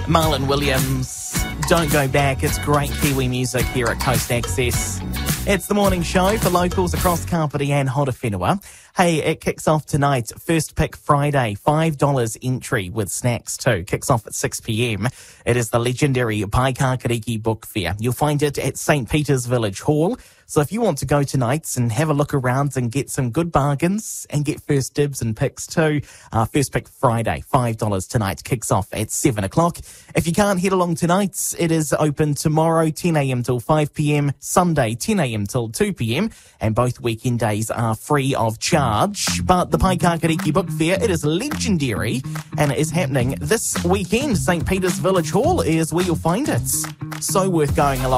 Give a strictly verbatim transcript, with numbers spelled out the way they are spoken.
Marlon Williams, Don't Go Back. It's great Kiwi music here at Coast Access. It's the morning show for locals across Kapiti and Horowhenua. Hey, it kicks off tonight, First Pick Friday, five dollars entry with snacks too. Kicks off at six p.m. It is the legendary Paikakariki Book Fair. You'll find it at Saint Peter's Village Hall. So if you want to go tonight and have a look around and get some good bargains and get first dibs and picks too, uh, First Pick Friday, five dollars tonight, kicks off at seven o'clock. If you can't head along tonight, it is open tomorrow, ten a.m. till five p.m, Sunday, ten a.m. till two p.m, and both weekend days are free of charge. But the Paikakariki Book Fair, it is legendary, and it is happening this weekend. Saint Peter's Village Hall is where you'll find it. So worth going along.